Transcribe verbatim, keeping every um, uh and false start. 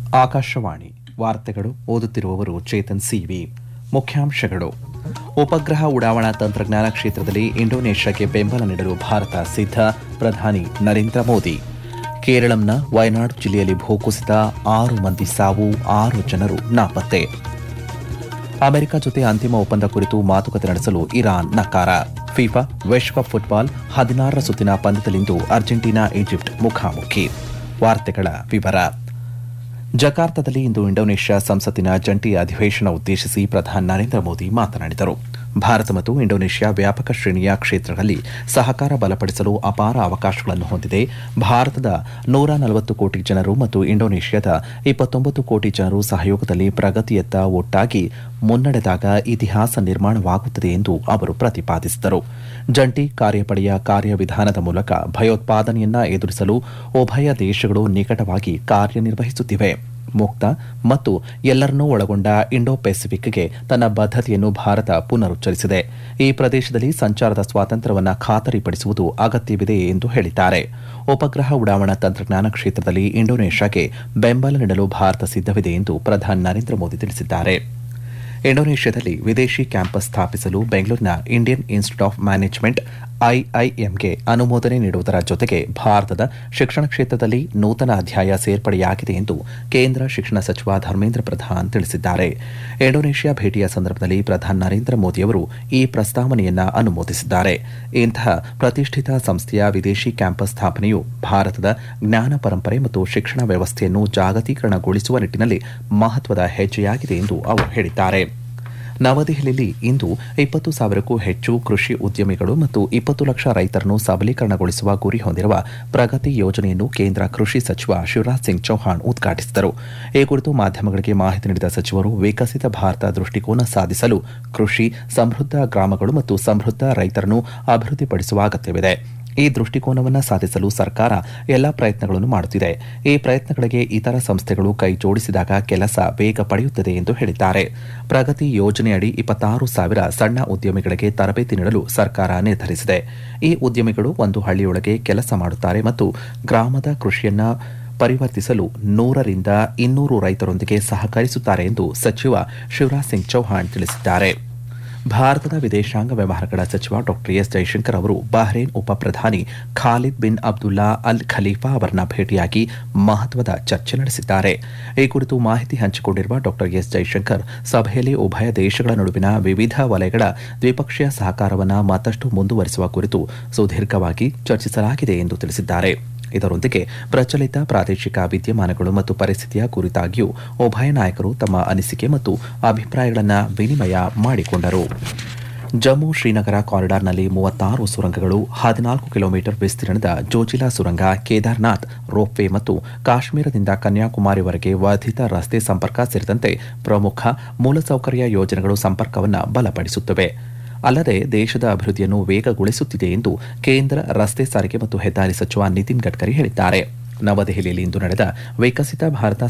ಆಕಾಶವಾಣಿ ವಾರ್ತೆಗಳು ಓದುತ್ತಿರುವವರು ಚೇತನ್ ಸಿವಿ. ಮುಖ್ಯಾಂಶಗಳು: ಉಪಗ್ರಹ ಉಡಾವಣಾ ತಂತ್ರಜ್ಞಾನ ಕ್ಷೇತ್ರದಲ್ಲಿ ಇಂಡೋನೇಷ್ಯಾಕ್ಕೆ ಬೆಂಬಲ ನೀಡಲು ಭಾರತ ಸಿದ್ಧ, ಪ್ರಧಾನಿ ನರೇಂದ್ರ ಮೋದಿ. ಕೇರಳಂನ ವಯನಾಡು ಜಿಲ್ಲೆಯಲ್ಲಿ ಭೂಕುಸಿತ, ಆರು ಮಂದಿ ಸಾವು, ಆರು ಜನರು ನಾಪತ್ತೆ. ಅಮೆರಿಕ ಜೊತೆ ಅಂತಿಮ ಒಪ್ಪಂದ ಕುರಿತು ಮಾತುಕತೆ ನಡೆಸಲು ಇರಾನ್ ನಕಾರ. ಫಿಫಾ ವಿಶ್ವಕಪ್ ಫುಟ್ಬಾಲ್ ಹದಿನಾರರ ಸುತ್ತಿನ ಪಂದ್ಯದಲ್ಲಿಂದು ಅರ್ಜೆಂಟೀನಾ ಈಜಿಪ್ಟ್ ಮುಖಾಮುಖಿ. ವಾರ್ತೆಗಳ ವಿವರ. ಜಕಾರ್ತದಲ್ಲಿ ಇಂದು ಇಂಡೋನೇಷ್ಯಾ ಸಂಸತ್ತಿನ ಜಂಟಿ ಅಧಿವೇಶನ ಉದ್ದೇಶಿಸಿ ಪ್ರಧಾನಿ ನರೇಂದ್ರ ಮೋದಿ ಮಾತನಾಡಿದರು. ಭಾರತ ಮತ್ತು ಇಂಡೋನೇಷ್ಯಾ ವ್ಯಾಪಕ ಶ್ರೇಣಿಯ ಕ್ಷೇತ್ರಗಳಲ್ಲಿ ಸಹಕಾರ ಬಲಪಡಿಸಲು ಅಪಾರ ಅವಕಾಶಗಳನ್ನು ಹೊಂದಿದೆ. ಭಾರತದ ನೂರ ನಲವತ್ತು ಕೋಟಿ ಜನರು ಮತ್ತು ಇಂಡೋನೇಷ್ಯಾದ ಇಪ್ಪತ್ತೊಂಬತ್ತು ಕೋಟಿ ಜನರು ಸಹಯೋಗದಲ್ಲಿ ಪ್ರಗತಿಯತ್ತ ಒಟ್ಟಾಗಿ ಮುನ್ನಡೆದಾಗ ಇತಿಹಾಸ ನಿರ್ಮಾಣವಾಗುತ್ತದೆ ಎಂದು ಅವರು ಪ್ರತಿಪಾದಿಸಿದರು. ಜಂಟಿ ಕಾರ್ಯಪಡೆಯ ಕಾರ್ಯವಿಧಾನದ ಮೂಲಕ ಭಯೋತ್ಪಾದನೆಯನ್ನ ಎದುರಿಸಲು ಉಭಯ ದೇಶಗಳು ನಿಕಟವಾಗಿ ಕಾರ್ಯನಿರ್ವಹಿಸುತ್ತಿವೆ. ಮುಕ್ತ ಮತ್ತು ಎಲ್ಲರನ್ನೂ ಒಳಗೊಂಡ ಇಂಡೋ ಪೆಸಿಫಿಕ್ಗೆ ತನ್ನ ಬದ್ಧತೆಯನ್ನು ಭಾರತ ಪುನರುಚ್ಚರಿಸಿದೆ. ಈ ಪ್ರದೇಶದಲ್ಲಿ ಸಂಚಾರದ ಸ್ವಾತಂತ್ರ್ಯವನ್ನು ಖಾತರಿಪಡಿಸುವುದು ಅಗತ್ಯವಿದೆ ಎಂದು ಹೇಳಿದ್ದಾರೆ. ಉಪಗ್ರಹ ಉಡಾವಣಾ ತಂತ್ರಜ್ಞಾನ ಕ್ಷೇತ್ರದಲ್ಲಿ ಇಂಡೋನೇಷ್ಯಾಗೆ ಬೆಂಬಲ ನೀಡಲು ಭಾರತ ಸಿದ್ಧವಿದೆ ಎಂದು ಪ್ರಧಾನಿ ನರೇಂದ್ರ ಮೋದಿ ತಿಳಿಸಿದ್ದಾರೆ. ಇಂಡೋನೇಷ್ಯಾದಲ್ಲಿ ವಿದೇಶಿ ಕ್ಯಾಂಪಸ್ ಸ್ಥಾಪಿಸಲು ಬೆಂಗಳೂರಿನ ಇಂಡಿಯನ್ ಇನ್ಸ್ಟಿಟ್ಯೂಟ್ ಆಫ್ ಮ್ಯಾನೇಜ್ಮೆಂಟ್ ಐಐಎಂಗೆ ಅನುಮೋದನೆ ನೀಡುವುದರ ಜೊತೆಗೆ ಭಾರತದ ಶಿಕ್ಷಣ ಕ್ಷೇತ್ರದಲ್ಲಿ ನೂತನ ಅಧ್ಯಾಯ ಸೇರ್ಪಡೆಯಾಗಿದೆ ಎಂದು ಕೇಂದ್ರ ಶಿಕ್ಷಣ ಸಚಿವ ಧರ್ಮೇಂದ್ರ ಪ್ರಧಾನ್ ತಿಳಿಸಿದ್ದಾರೆ. ಇಂಡೋನೇಷ್ಯಾ ಭೇಟಿಯ ಸಂದರ್ಭದಲ್ಲಿ ಪ್ರಧಾನಿ ನರೇಂದ್ರ ಮೋದಿಯವರು ಈ ಪ್ರಸ್ತಾವನೆಯನ್ನು ಅನುಮೋದಿಸಿದ್ದಾರೆ. ಇಂತಹ ಪ್ರತಿಷ್ಠಿತ ಸಂಸ್ಥೆಯ ವಿದೇಶಿ ಕ್ಯಾಂಪಸ್ ಸ್ಥಾಪನೆಯು ಭಾರತದ ಜ್ಞಾನ ಪರಂಪರೆ ಮತ್ತು ಶಿಕ್ಷಣ ವ್ಯವಸ್ಥೆಯನ್ನು ಜಾಗತೀಕರಣಗೊಳಿಸುವ ನಿಟ್ಟಿನಲ್ಲಿ ಮಹತ್ವದ ಹೆಜ್ಜೆಯಾಗಿದೆ ಎಂದು ಅವರು ಹೇಳಿದ್ದಾರೆ. ನವದೆಹಲಿಯಲ್ಲಿ ಇಂದು ಇಪ್ಪತ್ತು ಸಾವಿರಕ್ಕೂ ಹೆಚ್ಚು ಕೃಷಿ ಉದ್ಯಮಿಗಳು ಮತ್ತು ಇಪ್ಪತ್ತು ಲಕ್ಷ ರೈತರನ್ನು ಸಬಲೀಕರಣಗೊಳಿಸುವ ಗುರಿ ಹೊಂದಿರುವ ಪ್ರಗತಿ ಯೋಜನೆಯನ್ನು ಕೇಂದ್ರ ಕೃಷಿ ಸಚಿವ ಶಿವರಾಜ್ ಸಿಂಗ್ ಚೌಹಾಣ್ ಉದ್ಘಾಟಿಸಿದರು. ಈ ಕುರಿತು ಮಾಧ್ಯಮಗಳಿಗೆ ಮಾಹಿತಿ ನೀಡಿದ ಸಚಿವರು, ವಿಕಸಿತ ಭಾರತ ದೃಷ್ಟಿಕೋನ ಸಾಧಿಸಲು ಕೃಷಿ, ಸಮೃದ್ಧ ಗ್ರಾಮಗಳು ಮತ್ತು ಸಮೃದ್ಧ ರೈತರನ್ನು ಅಭಿವೃದ್ಧಿಪಡಿಸುವ ಅಗತ್ಯವಿದೆ. ಈ ದೃಷ್ಟಿಕೋನವನ್ನು ಸಾಧಿಸಲು ಸರ್ಕಾರ ಎಲ್ಲಾ ಪ್ರಯತ್ನಗಳನ್ನು ಮಾಡುತ್ತಿದೆ. ಈ ಪ್ರಯತ್ನಗಳಿಗೆ ಇತರ ಸಂಸ್ಥೆಗಳು ಕೈ ಜೋಡಿಸಿದಾಗ ಕೆಲಸ ವೇಗ ಪಡೆಯುತ್ತದೆ ಎಂದು ಹೇಳಿದ್ದಾರೆ. ಪ್ರಗತಿ ಯೋಜನೆಯಡಿ ಇಪ್ಪತ್ತಾರು ಸಾವಿರ ಸಣ್ಣ ಉದ್ಯಮಿಗಳಿಗೆ ತರಬೇತಿ ನೀಡಲು ಸರ್ಕಾರ ನಿರ್ಧರಿಸಿದೆ. ಈ ಉದ್ಯಮಿಗಳು ಒಂದು ಹಳ್ಳಿಯೊಳಗೆ ಕೆಲಸ ಮಾಡುತ್ತಾರೆ ಮತ್ತು ಗ್ರಾಮದ ಕೃಷಿಯನ್ನ ಪರಿವರ್ತಿಸಲು ನೂರರಿಂದ ಇನ್ನೂರು ರೈತರೊಂದಿಗೆ ಸಹಕರಿಸುತ್ತಾರೆ ಎಂದು ಸಚಿವ ಶಿವರಾಜ್ ಸಿಂಗ್ ಚೌಹಾಣ್ ತಿಳಿಸಿದ್ದಾರೆ. ಭಾರತದ ವಿದೇಶಾಂಗ ವ್ಯವಹಾರಗಳ ಸಚಿವ ಡಾ ಎಸ್ ಜೈಶಂಕರ್ ಅವರು ಬಹ್ರೇನ್ ಉಪ ಪ್ರಧಾನಿ Khalid bin Abdullah Al Khalifa ಅವರನ್ನ ಭೇಟಿಯಾಗಿ ಮಹತ್ವದ ಚರ್ಚೆ ನಡೆಸಿದ್ದಾರೆ. ಈ ಕುರಿತು ಮಾಹಿತಿ ಹಂಚಿಕೊಂಡಿರುವ ಡಾ ಎಸ್ ಜೈಶಂಕರ್, ಸಭೆಯಲ್ಲಿ ಉಭಯ ದೇಶಗಳ ನಡುವಿನ ವಿವಿಧ ವಲಯಗಳ ದ್ವಿಪಕ್ಷೀಯ ಸಹಕಾರವನ್ನು ಮತ್ತಷ್ಟು ಮುಂದುವರಿಸುವ ಕುರಿತು ಸುದೀರ್ಘವಾಗಿ ಚರ್ಚಿಸಲಾಗಿದೆ ಎಂದು ತಿಳಿಸಿದ್ದಾರೆ. ಇದರೊಂದಿಗೆ ಪ್ರಚಲಿತ ಪ್ರಾದೇಶಿಕ ವಿದ್ಯಮಾನಗಳು ಮತ್ತು ಪರಿಸ್ಥಿತಿಯ ಕುರಿತಾಗಿಯೂ ಉಭಯ ನಾಯಕರು ತಮ್ಮ ಅನಿಸಿಕೆ ಮತ್ತು ಅಭಿಪ್ರಾಯಗಳನ್ನು ವಿನಿಮಯ ಮಾಡಿಕೊಂಡರು. ಜಮ್ಮು ಶ್ರೀನಗರ ಕಾರಿಡಾರ್ನಲ್ಲಿ ಮೂವತ್ತಾರು ಸುರಂಗಗಳು, ಹದಿನಾಲ್ಕು ಕಿಲೋಮೀಟರ್ ವಿಸ್ತೀರ್ಣದ ಜೋಜಿಲಾ ಸುರಂಗ, ಕೇದಾರ್ನಾಥ್ ರೋಪ್ವೇ ಮತ್ತು ಕಾಶ್ಮೀರದಿಂದ ಕನ್ಯಾಕುಮಾರಿವರೆಗೆ ವರ್ಧಿತ ರಸ್ತೆ ಸಂಪರ್ಕ ಸೇರಿದಂತೆ ಪ್ರಮುಖ ಮೂಲಸೌಕರ್ಯ ಯೋಜನೆಗಳು ಸಂಪರ್ಕವನ್ನು ಬಲಪಡಿಸುತ್ತವೆ. ಅಲ್ಲದೆ ದೇಶದ ಅಭಿವೃದ್ಧಿಯನ್ನು ವೇಗಗೊಳಿಸುತ್ತಿದೆ ಎಂದು ಕೇಂದ್ರ ರಸ್ತೆ ಸಾರಿಗೆ ಮತ್ತು ಹೆದ್ದಾರಿ ಸಚಿವ ನಿತಿನ್ ಗಡ್ಕರಿ ಹೇಳಿದ್ದಾರೆ. ನವದೆಹಲಿಯಲ್ಲಿ ಇಂದು ನಡೆದ ವಿಕಸಿತ ಭಾರತ